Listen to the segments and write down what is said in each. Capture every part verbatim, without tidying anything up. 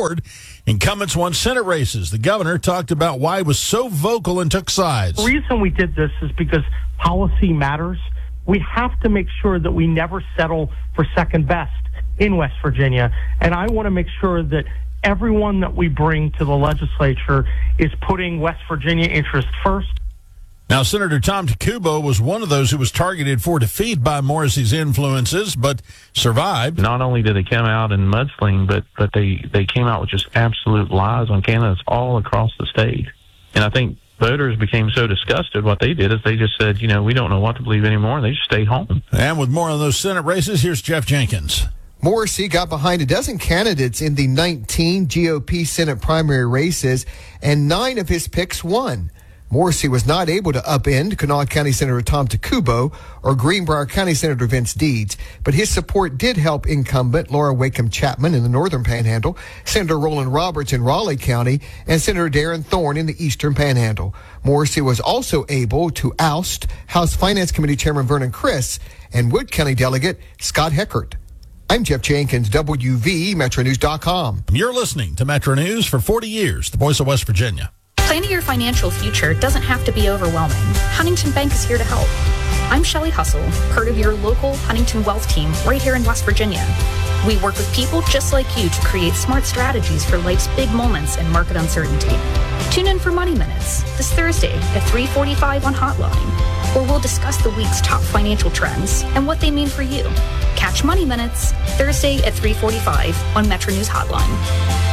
board. Incumbents won Senate races. The governor talked about why he was so vocal and took sides. The reason we did this is because policy matters. We have to make sure that we never settle for second best in West Virginia. And I want to make sure that everyone that we bring to the legislature is putting West Virginia interest first. Now, Senator Tom Takubo was one of those who was targeted for defeat by Morrissey's influences, but survived. Not only did they come out and mudsling, but, but they, they came out with just absolute lies on candidates all across the state. And I think voters became so disgusted. What they did is they just said, you know, we don't know what to believe anymore, and they just stayed home. And with more on those Senate races, here's Jeff Jenkins. Morrissey got behind a dozen candidates in the nineteen G O P Senate primary races, and nine of his picks won. Morrissey was not able to upend Kanawha County Senator Tom Takubo or Greenbrier County Senator Vince Deeds, but his support did help incumbent Laura Wakeham Chapman in the Northern Panhandle, Senator Roland Roberts in Raleigh County, and Senator Darren Thorne in the Eastern Panhandle. Morrissey was also able to oust House Finance Committee Chairman Vernon Criss and Wood County Delegate Scott Heckert. I'm Jeff Jenkins, W V Metro News dot com. You're listening to Metro News for forty years, the voice of West Virginia. Planning your financial future doesn't have to be overwhelming. Huntington Bank is here to help. I'm Shelley Hustle, part of your local Huntington Wealth team right here in West Virginia. We work with people just like you to create smart strategies for life's big moments and market uncertainty. Tune in for Money Minutes this Thursday at three forty-five on Hotline, where we'll discuss the week's top financial trends and what they mean for you. Catch Money Minutes Thursday at three forty-five on Metro News Hotline.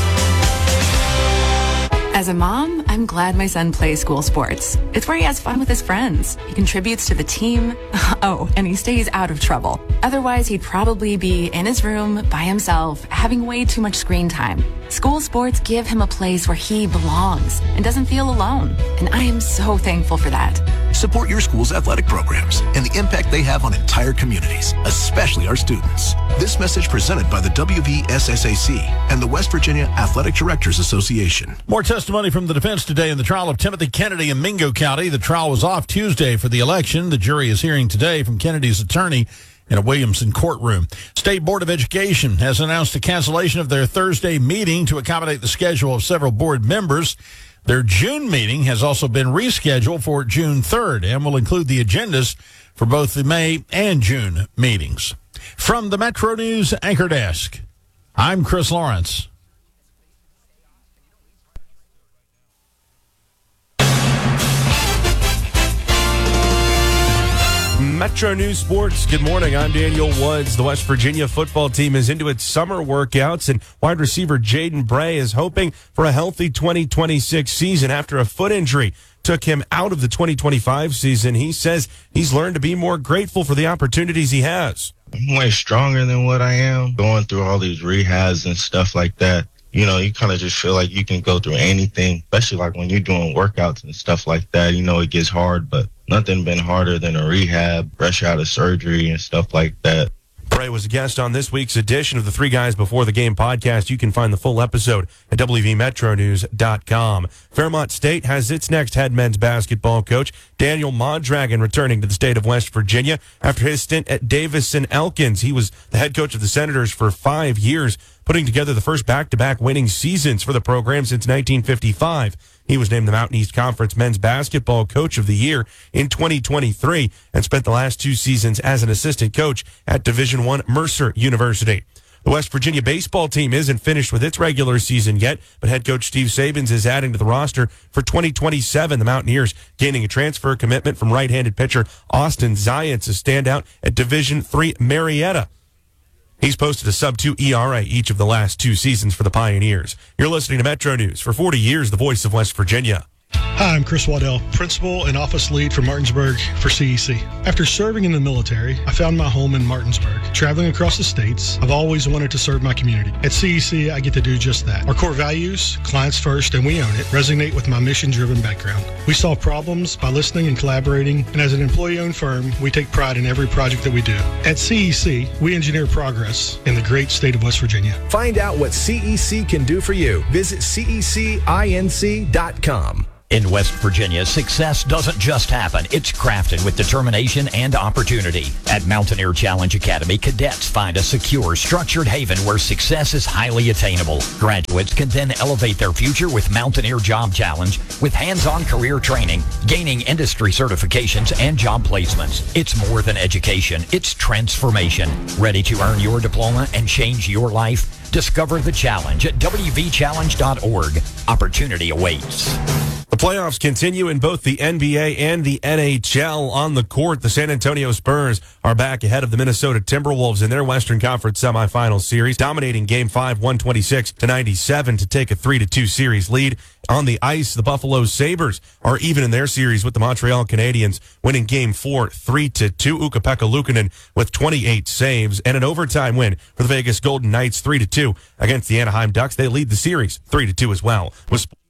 As a mom, I'm glad my son plays school sports. It's where he has fun with his friends. He contributes to the team. Oh, and he stays out of trouble. Otherwise, he'd probably be in his room by himself, having way too much screen time. School sports give him a place where he belongs and doesn't feel alone. And I am so thankful for that. Support your school's athletic programs and the impact they have on entire communities, especially our students. This message presented by the W V S S A C and the West Virginia Athletic Directors Association. More testimony from the defense today in the trial of Timothy Kennedy in Mingo County. The trial was off Tuesday for the election. The jury is hearing today from Kennedy's attorney in a Williamson courtroom. State Board of Education has announced a cancellation of their Thursday meeting to accommodate the schedule of several board members. Their June meeting has also been rescheduled for June third and will include the agendas for both the May and June meetings. From the Metro News Anchor Desk, I'm Chris Lawrence. Metro News Sports. Good morning. I'm Daniel Woods. The West Virginia football team is into its summer workouts, and wide receiver Jaden Bray is hoping for a healthy twenty twenty-six season after a foot injury took him out of the twenty twenty-five season. He says he's learned to be more grateful for the opportunities he has. I'm way stronger than what I am. Going through all these rehabs and stuff like that, you know, you kind of just feel like you can go through anything, especially like when you're doing workouts and stuff like that. You know, it gets hard, but nothing been harder than a rehab, fresh out of surgery and stuff like that. Bray was a guest on this week's edition of the Three Guys Before the Game podcast. You can find the full episode at W V Metro News dot com. Fairmont State has its next head men's basketball coach, Daniel Mondragon, returning to the state of West Virginia after his stint at Davis and Elkins. He was the head coach of the Senators for five years, putting together the first back-to-back winning seasons for the program since nineteen fifty-five. He was named the Mountain East Conference Men's Basketball Coach of the Year in twenty twenty-three and spent the last two seasons as an assistant coach at Division I Mercer University. The West Virginia baseball team isn't finished with its regular season yet, but head coach Steve Sabins is adding to the roster for twenty twenty-seven. The Mountaineers gaining a transfer commitment from right-handed pitcher Austin Zients, a standout at Division three Marietta. He's posted a sub two E R A each of the last two seasons for the Pioneers. You're listening to Metro News. For forty years, the voice of West Virginia. Hi, I'm Chris Waddell, Principal and Office Lead for Martinsburg for C E C. After serving in the military, I found my home in Martinsburg. Traveling across the states, I've always wanted to serve my community. At C E C, I get to do just that. Our core values, clients first and we own it, resonate with my mission-driven background. We solve problems by listening and collaborating, and as an employee-owned firm, we take pride in every project that we do. At C E C, we engineer progress in the great state of West Virginia. Find out what C E C can do for you. Visit C E C inc dot com. In West Virginia, success doesn't just happen. It's crafted with determination and opportunity. At Mountaineer Challenge Academy, cadets find a secure, structured haven where success is highly attainable. Graduates can then elevate their future with Mountaineer Job Challenge with hands-on career training, gaining industry certifications, and job placements. It's more than education. It's transformation. Ready to earn your diploma and change your life? Discover the challenge at w v challenge dot org. Opportunity awaits. The playoffs continue in both the N B A and the N H L. On the court, the San Antonio Spurs are back ahead of the Minnesota Timberwolves in their Western Conference semifinal series, dominating Game five, one twenty-six to ninety-seven to take a three to two series lead. On the ice, the Buffalo Sabres are even in their series with the Montreal Canadiens, winning Game four, three to two. Ukko-Pekka Luukkonen with twenty-eight saves and an overtime win for the Vegas Golden Knights, three to two against the Anaheim Ducks. They lead the series three to two as well. With